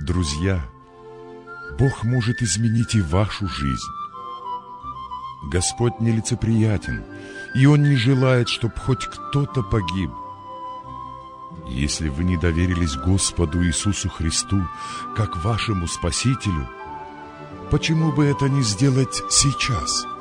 Друзья, Бог может изменить и вашу жизнь. Господь нелицеприятен, и Он не желает, чтобы хоть кто-то погиб. Если вы не доверились Господу Иисусу Христу как вашему Спасителю, почему бы это не сделать сейчас?